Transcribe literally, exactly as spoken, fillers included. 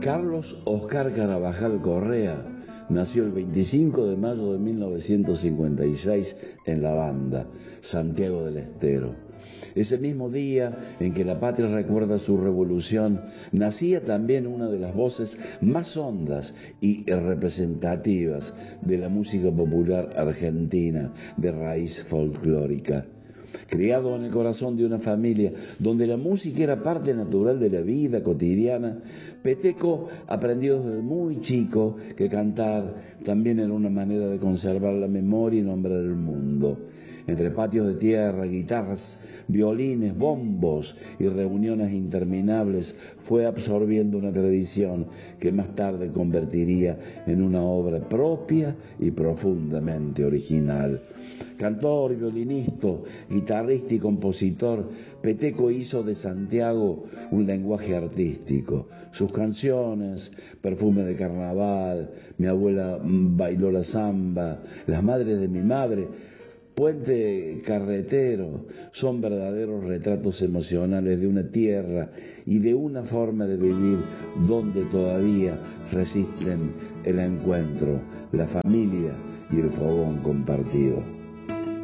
Carlos Oscar Carabajal Correa nació el veinticinco de mayo de mil novecientos cincuenta y seis en La Banda, Santiago del Estero. Ese mismo día en que la patria recuerda su revolución, nacía también una de las voces más hondas y representativas de la música popular argentina de raíz folclórica. Criado en el corazón de una familia donde la música era parte natural de la vida cotidiana, Peteco aprendió desde muy chico que cantar también era una manera de conservar la memoria y nombrar el mundo. Entre patios de tierra, guitarras, violines, bombos y reuniones interminables, fue absorbiendo una tradición que más tarde convertiría en una obra propia y profundamente original. Cantor, violinista, guitarrista y compositor, Peteco hizo de Santiago un lenguaje artístico. Sus canciones, Perfume de Carnaval, Mi abuela bailó la samba, Las madres de mi madre, Puente Carretero, son verdaderos retratos emocionales de una tierra y de una forma de vivir donde todavía resisten el encuentro, la familia y el fogón compartido.